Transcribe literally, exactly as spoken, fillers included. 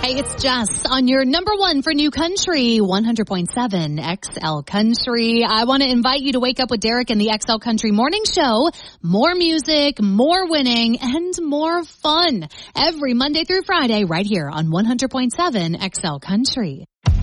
Hey, it's Jess on your number one for New Country, one hundred point seven X L Country. I want to invite you to wake up with Derek in the X L Country Morning Show. More music, more winning, and more fun every Monday through Friday right here on one hundred point seven X L Country.